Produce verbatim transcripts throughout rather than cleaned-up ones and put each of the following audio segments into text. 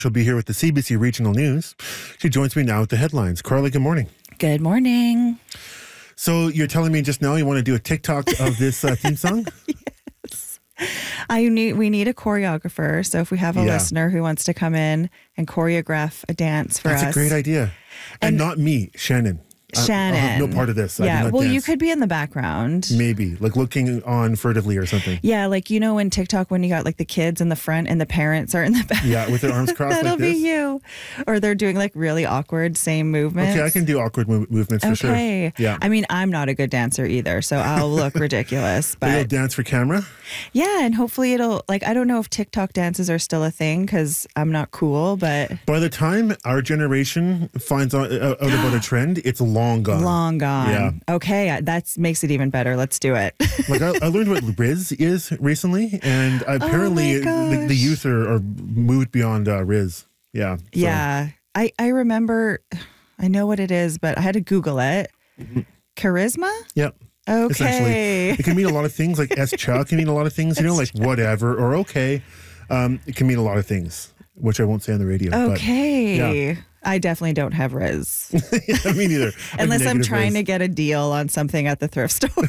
She'll be here with the C B C Regional News. She joins me now with the headlines. Carly, good morning. Good morning. So you're telling me just now you want to do a TikTok of this uh, theme song? Yes. I need. We need a choreographer. So if we have a Yeah. listener who wants to come in and choreograph a dance for That's us. a great idea. And, And- not me, Shannon. I- Shannon. I'll have no part of this. I do Yeah. not Well, you dance. could be in the background. Maybe, like looking on furtively or something. Yeah, like you know in TikTok when you got like the kids in the front and the parents are in the back. Yeah, with their arms crossed That'll like this. be you. Or they're doing like really awkward same movements. Okay, I can do awkward mo- movements for sure. Okay. Yeah. I mean, I'm not a good dancer either, so I'll look ridiculous. But you'll But dance for camera? yeah, and hopefully it'll like I don't know if TikTok dances are still a thing because I'm not cool, but By the time our generation finds out, uh, out about a trend, it's long gone. long gone. Yeah. Okay, that makes it even better. Let's do it. Like I, I learned what Riz is recently, and apparently Oh my the, the gosh. youth are, are moved beyond uh, Riz. Yeah. so- Yeah, I I remember. I know what it is, but I had to Google it. Charisma. Yep. Essentially, Okay. it can mean a lot of things. Like S Chuck can mean a lot of things. You know, like whatever or okay. Um, it can mean a lot of things, which I won't say on the radio. Okay. I definitely don't have Riz. But, yeah, me neither. Like Unless I'm negative trying Riz. to get a deal on something at the thrift store.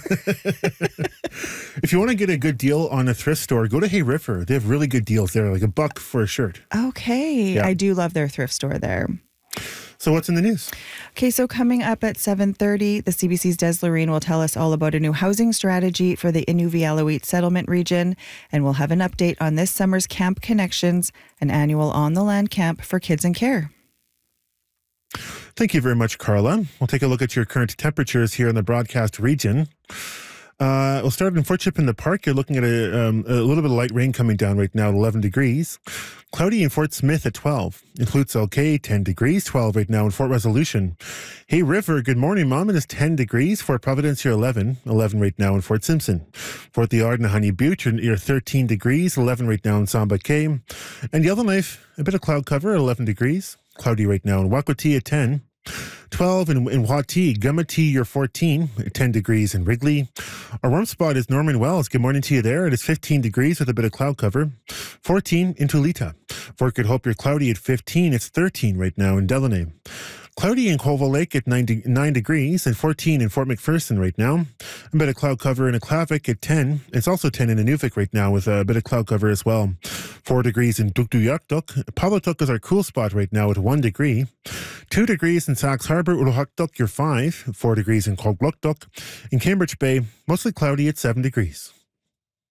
If you want to get a good deal on a thrift store, go to Hey River. They have really good deals there, like a buck for a shirt. Okay. Yeah. I do love their thrift store there. So what's in the news? Okay, so coming up at seven thirty, the C B C's Des Loreen will tell us all about a new housing strategy for the Inuvialuit settlement region, and we'll have an update on this summer's Camp Connections, an annual on-the-land camp for kids in care. Thank you very much, Carla. We'll take a look at your current temperatures here in the broadcast region. Uh, we'll start in Fort Chip in the Park. You're looking at a, um, a little bit of light rain coming down right now at eleven degrees. Cloudy in Fort Smith at twelve. In Flutes L K, ten degrees, twelve right now in Fort Resolution. Hey River, good morning, Mom. It is ten degrees. Fort Providence, you're eleven. eleven right now in Fort Simpson. Fort the Ard and Honey Butte, you're, you're thirteen degrees. eleven right now in Samba Cay. And Yellowknife, a bit of cloud cover at eleven degrees. Cloudy right now in Wakwati at ten. twelve in, in Wati, Gumati, you're fourteen, ten degrees in Wrigley. Our warm spot is Norman Wells. Good morning to you there. It is fifteen degrees with a bit of cloud cover. fourteen in Tulita. Fort Good Hope, you're cloudy at fifteen. It's thirteen right now in Delaney. Cloudy in Colville Lake at nine, de- nine degrees and fourteen in Fort McPherson right now. A bit of cloud cover in Aklavik at ten. It's also ten in Inuvik right now with a bit of cloud cover as well. four degrees in Tuktoyaktuk. Paulatuk is our cool spot right now at one degree. two degrees in Sax Harbor. Urahaktuk, you're five. four degrees in Kogluktuk. In Cambridge Bay, mostly cloudy at seven degrees.